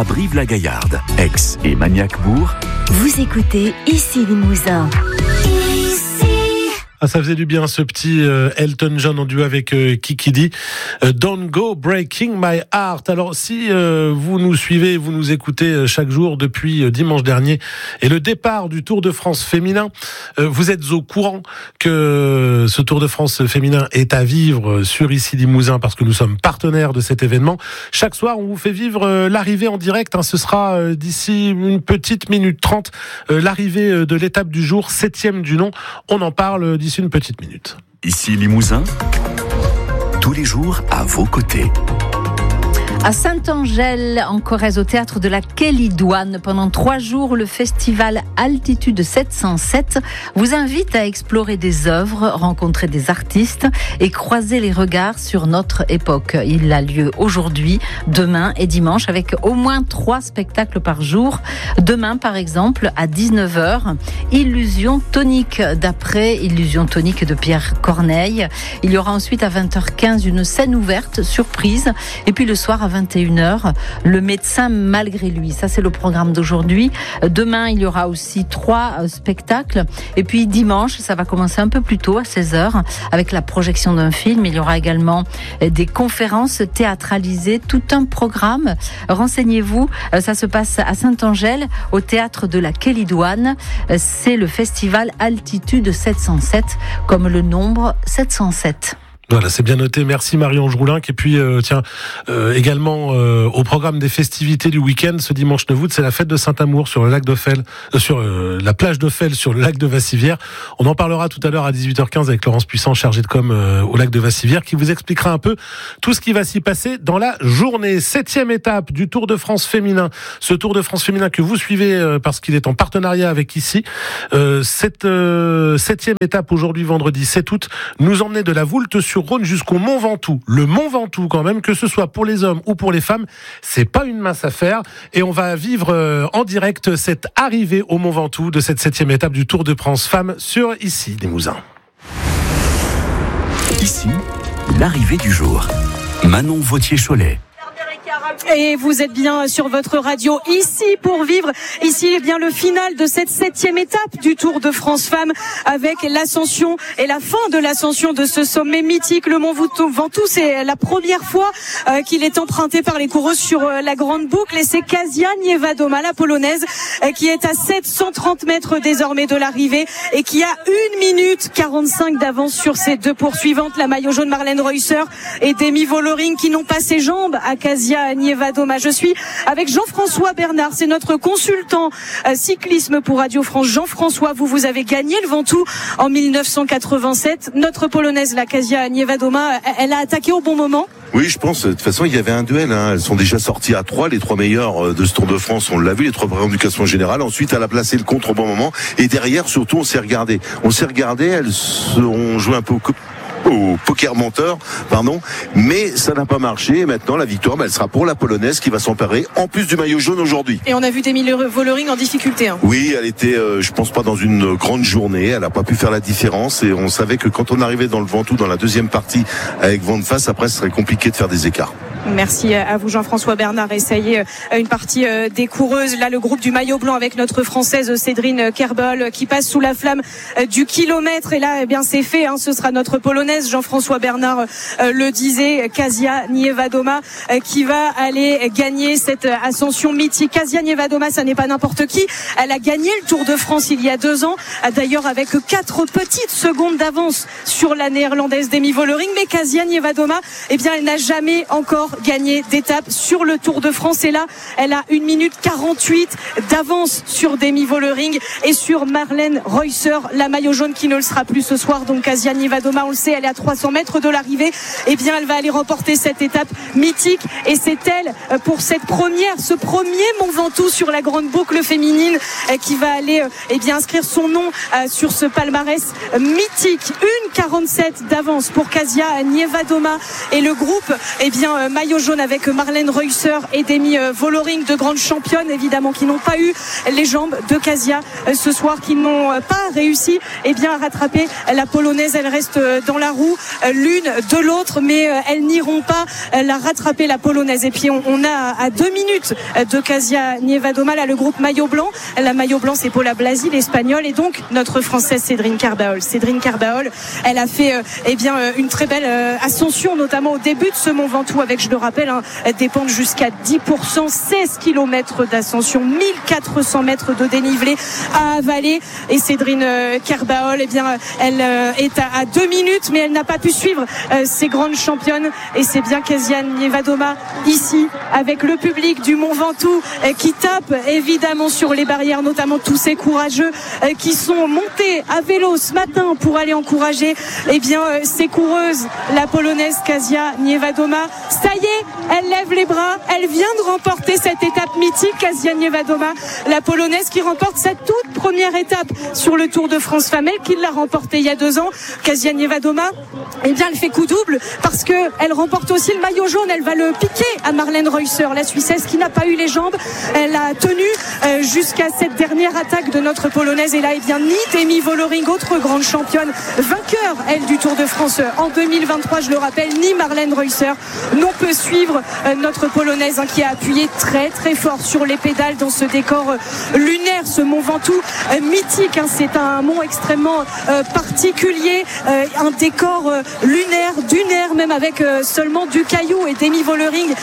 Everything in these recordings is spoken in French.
à Brive-la-Gaillarde, Aix et Magnac-Bourg. Vous écoutez Ici Limousin. Ah, ça faisait du bien ce petit Elton John en duo avec Kiki D. Don't Go Breaking My Heart. Alors si vous nous suivez, vous nous écoutez chaque jour depuis dimanche dernier et le départ du Tour de France féminin, vous êtes au courant que ce Tour de France féminin est à vivre sur Ici Limousin parce que nous sommes partenaires de cet événement. Chaque soir, on vous fait vivre l'arrivée en direct. Ce sera d'ici une petite minute 30 l'arrivée de l'étape du jour, 7e du nom. On en parle d'ici une petite minute. Ici Limousin, tous les jours à vos côtés. À Saint-Angèle, en Corrèze, au théâtre de la Kélidoine, pendant 3 jours, le festival Altitude 707 vous invite à explorer des œuvres, rencontrer des artistes et croiser les regards sur notre époque. Il a lieu aujourd'hui, demain et dimanche avec au moins 3 spectacles par jour. Demain, par exemple, à 19h, Illusion tonique, d'après Illusion tonique de Pierre Corneille. Il y aura ensuite à 20h15 une scène ouverte, surprise. Et puis le soir à 21h, le médecin malgré lui. Ça, c'est le programme d'aujourd'hui. Demain, il y aura aussi 3 spectacles. Et puis dimanche, ça va commencer un peu plus tôt, à 16h, avec la projection d'un film. Il y aura également des conférences théâtralisées, tout un programme. Renseignez-vous, ça se passe à Saint-Angèle, au théâtre de la Kélidoine. C'est le festival Altitude 707, comme le nombre 707. Voilà, c'est bien noté. Merci Marie-Ange Roulin. Et puis, également au programme des festivités du week-end, ce dimanche 9 août, c'est la fête de Saint-Amour sur le lac d'Ophel, sur la plage d'Ophel, sur le lac de Vassivière. On en parlera tout à l'heure à 18h15 avec Laurence Puissant, chargée de com au lac de Vassivière, qui vous expliquera un peu tout ce qui va s'y passer dans la journée. 7e étape du Tour de France féminin. Ce Tour de France féminin que vous suivez parce qu'il est en partenariat avec ici. Cette 7e étape aujourd'hui, vendredi 7 août, nous emmenait de la Voulte-sur-Rhône jusqu'au Mont Ventoux. Le Mont Ventoux, quand même, que ce soit pour les hommes ou pour les femmes, c'est pas une mince affaire. Et on va vivre en direct cette arrivée au Mont Ventoux de cette 7e étape du Tour de France Femmes sur Ici Limousin. Ici, l'arrivée du jour. Manon Vautier-Cholet. Et vous êtes bien sur votre radio ici pour vivre. Ici est bien le final de cette 7e étape du Tour de France Femmes avec l'ascension et la fin de l'ascension de ce sommet mythique, le Mont Ventoux. C'est la première fois qu'il est emprunté par les coureuses sur la grande boucle et c'est Kasia Niewedoma, la polonaise, qui est à 730 mètres désormais de l'arrivée et qui a 1 minute 45 d'avance sur ses 2 poursuivantes, la maillot jaune Marlène Reusser et Demi Vollering, qui n'ont pas ses jambes à Kasia Niewedoma. Je suis avec Jean-François Bernard, c'est notre consultant cyclisme pour Radio France. Jean-François, vous avez gagné le Ventoux en 1987. Notre polonaise, la Kasia Niewedoma, elle a attaqué au bon moment? Oui, je pense. De toute façon, il y avait un duel. Elles sont déjà sorties à 3, les 3 meilleures de ce Tour de France. On l'a vu, les 3 premières du classement général. Ensuite, elle a placé le contre au bon moment. Et derrière, surtout, on s'est regardé. Elles ont joué un peu au poker menteur, mais ça n'a pas marché. Et maintenant, la victoire, elle sera pour la polonaise qui va s'emparer en plus du maillot jaune aujourd'hui. Et on a vu Demi Vollering en difficulté. Oui, elle était, je pense pas dans une grande journée. Elle a pas pu faire la différence et on savait que quand on arrivait dans le Ventoux, dans la deuxième partie avec vent de face, après, ce serait compliqué de faire des écarts. Merci à vous Jean-François Bernard. Et ça y est, une partie des coureuses. Là, le groupe du maillot blanc avec notre française Cédrine Kerbol qui passe sous la flamme du kilomètre. Et là, c'est fait. Ce sera notre polonaise, Jean-François Bernard le disait, Kasia Niewedoma qui va aller gagner cette ascension mythique. Kasia Niewedoma, ça n'est pas n'importe qui. Elle a gagné le Tour de France il y a 2 ans, d'ailleurs avec 4 petites secondes d'avance sur la néerlandaise Demi Vollering. Mais Kasia Niewedoma, elle n'a jamais encore gagné d'étape sur le Tour de France. Et là, elle a 1 minute 48 d'avance sur Demi Vollering et sur Marlène Reusser, la maillot jaune qui ne le sera plus ce soir. Donc Kasia Niewedoma, on le sait, elle est à 300 mètres de l'arrivée. Elle va aller remporter cette étape mythique. Et c'est elle, pour ce premier Mont Ventoux sur la grande boucle féminine, qui va aller inscrire son nom sur ce palmarès mythique. 1,47 d'avance pour Kasia Niewedoma et le groupe maillot jaune avec Marlène Reusser et Demi Vollering, deux grandes championnes évidemment qui n'ont pas eu les jambes de Kasia ce soir, qui n'ont pas réussi à rattraper la polonaise. Elle reste dans la roue l'une de l'autre, mais elles n'iront pas la rattraper, la polonaise. Et puis on a à 2 minutes de Kasia Nievadoma là le groupe maillot blanc. La maillot blanc, c'est Paula Blasi, l'espagnole, et donc notre française Cédrine Carbaol. Cédrine Carbaol, elle a fait une très belle ascension, notamment au début de ce Mont Ventoux, avec, je le rappelle, des pentes jusqu'à 10%, 16 km d'ascension, 1400 mètres de dénivelé à avaler. Et Cédrine Carbaol, elle est à 2 minutes, mais elle n'a pas pu suivre ces grandes championnes. Et c'est bien Kasia Nievadoma ici, avec le public du Mont Ventoux qui tape évidemment sur les barrières, notamment tous ces courageux qui sont montés à vélo ce matin pour aller encourager ces coureuses. La polonaise Kasia Nievadoma, ça y est, elle lève les bras, elle vient de remporter cette étape mythique. Kasia Nievadoma, la polonaise qui remporte sa toute première étape sur le Tour de France Femelle, qui l'a remporté il y a 2 ans. Kasia Nievadoma, elle fait coup double parce que elle remporte aussi le maillot jaune. Elle va le piquer à Marlène Reusser, la Suissesse, qui n'a pas eu les jambes. Elle a tenu jusqu'à cette dernière attaque de notre polonaise. Et là, ni Demi Vollering, autre grande championne, vainqueur, elle, du Tour de France en 2023, je le rappelle, ni Marlène Reusser n'ont peut suivre notre polonaise qui a appuyé très très fort sur les pédales dans ce décor lunaire, ce Mont Ventoux mythique. C'est un mont extrêmement particulier, un décor lunaire, dunaire même, avec seulement du caillou. Et Demi Vollering,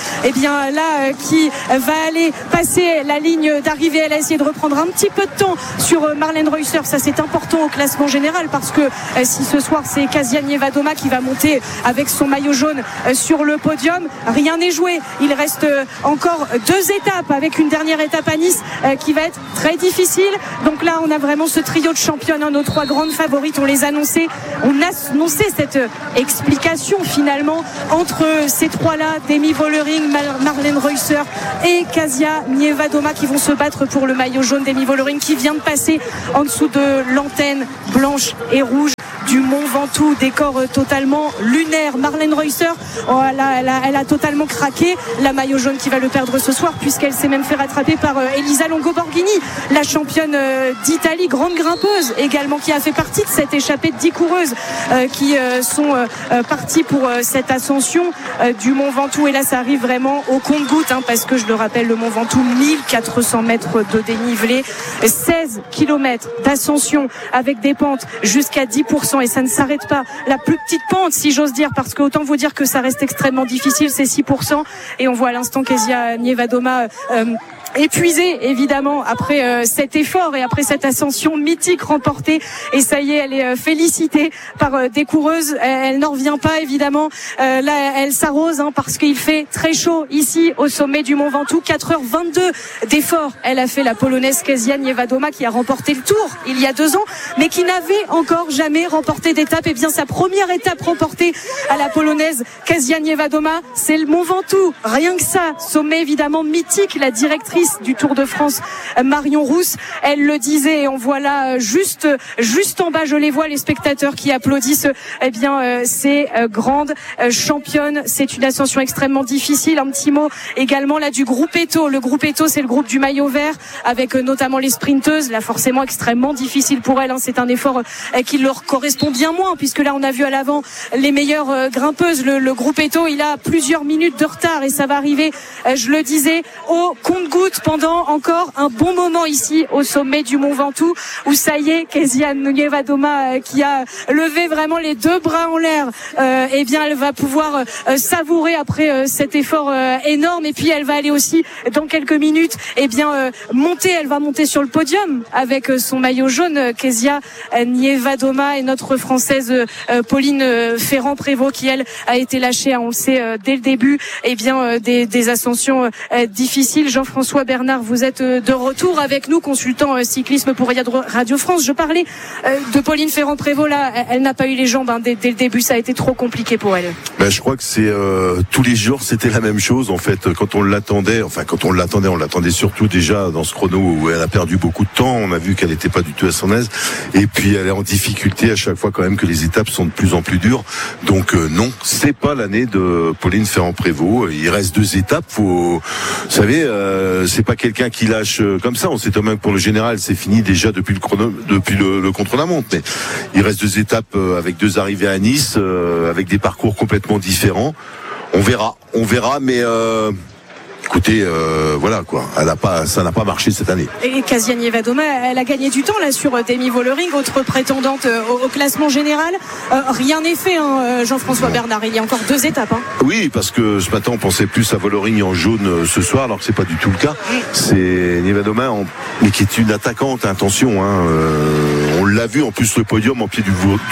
qui va aller passer la ligne d'arrivée. Elle a essayé de reprendre un petit peu de temps sur Marlène Reusser. Ça, c'est important au classement général, parce que si ce soir c'est Kasia Nievadoma qui va monter avec son maillot jaune sur le podium, rien n'est joué. Il reste encore 2 étapes, avec une dernière étape à Nice qui va être très difficile. Donc là, on a vraiment ce trio de championnes, nos 3 grandes favorites. On les annonçait, on a annoncé cette explication finalement entre ces 3-là, Demi Vollering, Marlène Reusser et Kasia Nievadoma, qui vont se battre pour le maillot jaune. Demi Vollering qui vient de passer en dessous de l'antenne blanche et rouge du Mont Ventoux, décor totalement lunaire. Marlène Reusser, elle a totalement craqué. La maillot jaune qui va le perdre ce soir, puisqu'elle s'est même fait rattraper par Elisa Longo-Borghini, la championne d'Italie, grande grimpeuse également, qui a fait partie de cette échappée de 10 coureuses qui sont parties pour cette ascension du Mont Ventoux. Et là, ça arrive vraiment au compte-gouttes, parce que, je le rappelle, le Mont Ventoux, 1400 mètres de dénivelé, 16 km d'ascension avec des pentes jusqu'à 10%, et ça ne s'arrête pas. La plus petite pente, si j'ose dire, parce que autant vous dire que ça reste extrêmement difficile, c'est 6%. Et on voit à l'instant Kasia Nievadoma épuisée évidemment après cet effort et après cette ascension mythique remportée. Et ça y est, elle est félicitée par des coureuses. Elle n'en revient pas évidemment. Là, elle s'arrose parce qu'il fait très chaud ici au sommet du Mont Ventoux. 4h22 d'effort. Elle a fait, la polonaise Kasia Nievadoma, qui a remporté le Tour il y a 2 ans, mais qui n'avait encore jamais remporté d'étape. Et bien, sa première étape remportée à la polonaise Kasia Nievadoma, c'est le Mont Ventoux. Rien que ça, sommet évidemment mythique. La directrice du Tour de France, Marion Rousse, elle le disait, et on voit là juste en bas, je les vois, les spectateurs qui applaudissent ces grandes championnes. C'est une ascension extrêmement difficile. Un petit mot également là du groupe Eto. Le groupe Eto, c'est le groupe du maillot vert, avec notamment les sprinteuses. Là, forcément extrêmement difficile pour elles. C'est un effort qui leur correspond bien moins, puisque là on a vu à l'avant les meilleures grimpeuses. Le groupe Eto, il a plusieurs minutes de retard, et ça va arriver, je le disais, au compte-gouttes pendant encore un bon moment ici au sommet du Mont Ventoux, où ça y est, Kasia Nievadoma, qui a levé vraiment les 2 bras en l'air, elle va pouvoir savourer après cet effort énorme. Et puis elle va aller aussi dans quelques minutes monter, elle va monter sur le podium avec son maillot jaune, Kasia Nievadoma, et notre française Pauline Ferrand-Prévot, qui elle a été lâchée, on le sait, dès le début des ascensions difficiles. Jean-François Jean-François Bernard, vous êtes de retour avec nous, consultant cyclisme pour Radio France. Je parlais de Pauline Ferrand-Prévot là, elle n'a pas eu les jambes dès le début, ça a été trop compliqué pour elle. Je crois que c'est tous les jours c'était la même chose en fait. Quand on l'attendait, on l'attendait surtout déjà dans ce chrono où elle a perdu beaucoup de temps. On a vu qu'elle n'était pas du tout à son aise et puis elle est en difficulté à chaque fois quand même que les étapes sont de plus en plus dures. Donc non, c'est pas l'année de Pauline Ferrand-Prévôt. Il reste 2 étapes. Vous savez, c'est pas quelqu'un qui lâche comme ça. On sait quand même que pour le général, c'est fini déjà depuis le contre-la-montre. Mais il reste 2 étapes avec 2 arrivées à Nice, avec des parcours complètement différents. On verra, mais écoutez, voilà quoi. Ça n'a pas marché cette année. Et Kasia Nievadoma, elle a gagné du temps là sur Demi Vollering, autre prétendante au classement général. Rien n'est fait, Jean-François Bernard. Il y a encore 2 étapes. Oui, parce que ce matin on pensait plus à Vollering en jaune ce soir, alors que c'est pas du tout le cas. C'est Nievadoma, mais qui est une attaquante. Attention, on l'a vu en plus le podium en pied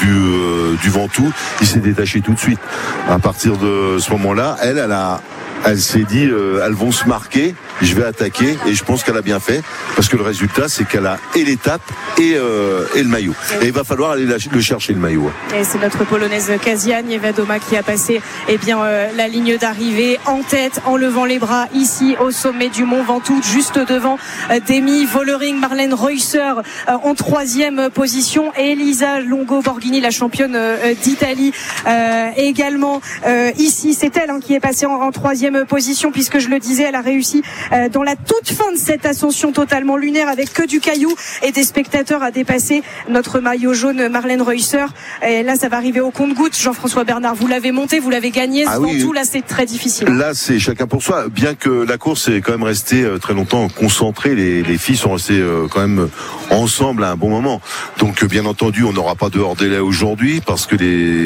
du Ventoux, il s'est détaché tout de suite. À partir de ce moment-là, elle s'est dit elles vont se marquer, je vais attaquer, et je pense qu'elle a bien fait parce que le résultat c'est qu'elle a et l'étape et le maillot. Et il va falloir aller le chercher le maillot. Et c'est notre polonaise Kasia Nievadoma qui a passé la ligne d'arrivée en tête en levant les bras ici au sommet du Mont Ventoux, juste devant Demi Vollering, Marlène Reusser en 3e position et Elisa Longo Borghini, la championne d'Italie également ici. C'est elle qui est passée en 3e position, puisque je le disais, elle a réussi dans la toute fin de cette ascension totalement lunaire avec que du caillou et des spectateurs à dépasser notre maillot jaune Marlène Reusser. Et là ça va arriver au compte-gouttes. Jean-François Bernard, vous l'avez monté, vous l'avez gagné ce Ventoux, là c'est très difficile. Là c'est chacun pour soi, bien que la course est quand même restée très longtemps concentrée, les filles sont restées quand même ensemble à un bon moment. Donc bien entendu on n'aura pas de hors-délai aujourd'hui parce que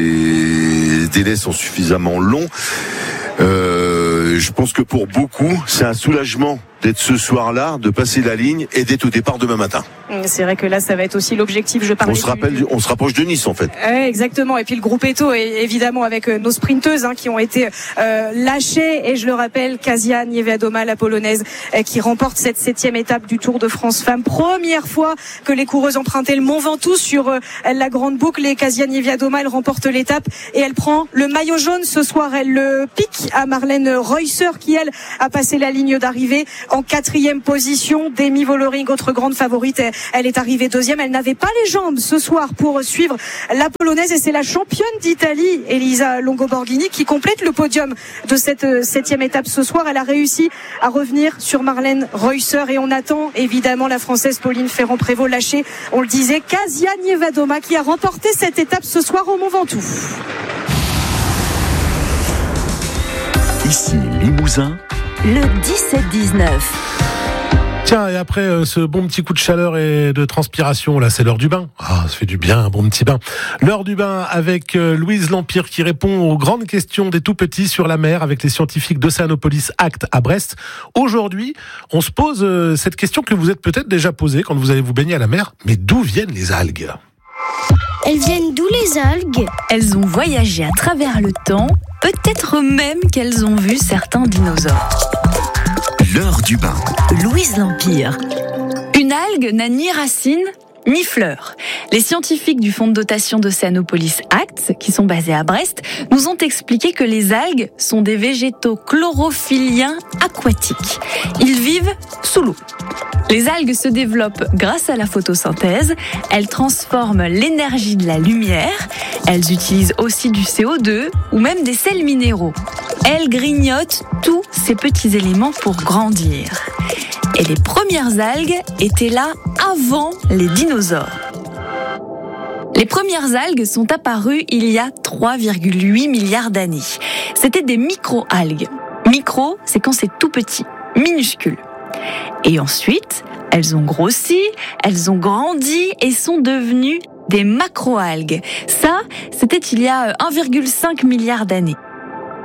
les délais sont suffisamment longs. Je pense que pour beaucoup, c'est un soulagement d'être ce soir-là, de passer la ligne et d'être au départ demain matin. C'est vrai que là, ça va être aussi l'objectif. On se rapproche de Nice en fait. Exactement. Et puis le groupe Eto, évidemment, avec nos sprinteuses qui ont été lâchées. Et je le rappelle, Kasia Nievadoma, la polonaise, qui remporte cette 7e étape du Tour de France Femmes. Première fois que les coureuses empruntaient le Mont Ventoux sur la grande boucle. Et Kasia Nievadoma, elle remporte l'étape et elle prend le maillot jaune ce soir. Elle le pique à Marlène Reusser qui, elle, a passé la ligne d'arrivée en 4e position. Demi Vollering, autre grande favorite, elle est arrivée 2e. Elle n'avait pas les jambes ce soir pour suivre la polonaise et c'est la championne d'Italie, Elisa Longo Borghini, qui complète le podium de cette 7e étape ce soir. Elle a réussi à revenir sur Marlène Reusser et on attend évidemment la française Pauline Ferrand-Prévot lâchée. On le disait, Kasia Nievadoma qui a remporté cette étape ce soir au Mont Ventoux. Ici Limousin, le 17-19. Tiens, et après ce bon petit coup de chaleur et de transpiration, là, c'est l'heure du bain. Ah, ça fait du bien, un bon petit bain. L'heure du bain avec Louise Lampire qui répond aux grandes questions des tout-petits sur la mer avec les scientifiques d'Océanopolis Act à Brest. Aujourd'hui, on se pose cette question que vous êtes peut-être déjà posée quand vous allez vous baigner à la mer. Mais d'où viennent les algues ? Elles viennent d'où les algues ? Elles ont voyagé à travers le temps, peut-être même qu'elles ont vu certains dinosaures. l'heure du bain. Louise Lampire. Une algue n'a ni racines ni fleurs. Les scientifiques du fonds de dotation d'Océanopolis Act, qui sont basés à Brest, nous ont expliqué que les algues sont des végétaux chlorophylliens aquatiques. Ils vivent sous l'eau. Les algues se développent grâce à la photosynthèse. Elles transforment l'énergie de la lumière. Elles utilisent aussi du CO2 ou même des sels minéraux. Elles grignotent tous ces petits éléments pour grandir. Et les premières algues étaient là avant les dinosaures. Les premières algues sont apparues il y a 3,8 milliards d'années. C'était des micro-algues. Micro, c'est quand c'est tout petit, minuscule. Et ensuite, elles ont grossi, elles ont grandi et sont devenues des macro-algues. Ça, c'était il y a 1,5 milliard d'années.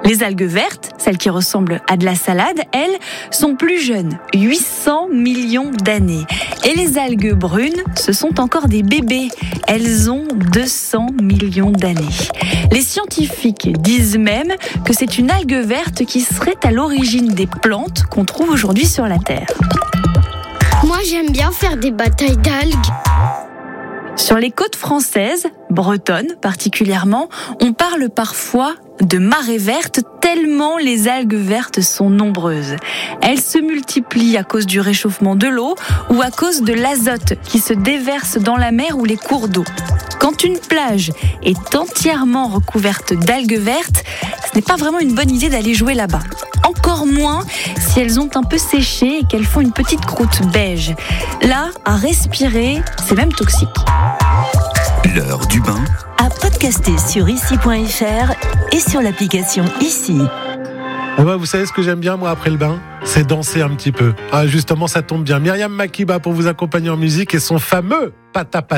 Les algues vertes, celles qui ressemblent à de la salade, elles, sont plus jeunes, 800 millions d'années. Et les algues brunes, ce sont encore des bébés. Elles ont 200 millions d'années. Les scientifiques disent même que c'est une algue verte qui serait à l'origine des plantes qu'on trouve aujourd'hui sur la Terre. Moi, j'aime bien faire des batailles d'algues. Sur les côtes françaises, bretonnes particulièrement, on parle parfois de marée verte tellement les algues vertes sont nombreuses. Elles se multiplient à cause du réchauffement de l'eau ou à cause de l'azote qui se déverse dans la mer ou les cours d'eau. Quand une plage est entièrement recouverte d'algues vertes, ce n'est pas vraiment une bonne idée d'aller jouer là-bas. Encore moins si elles ont un peu séché et qu'elles font une petite croûte beige. Là, à respirer, c'est même toxique. L'heure du bain. À podcaster sur ici.fr et sur l'application Ici. Vous savez ce que j'aime bien, moi, après le bain ? C'est danser un petit peu. Ah, justement, ça tombe bien. Myriam Makeba pour vous accompagner en musique et son fameux patapata.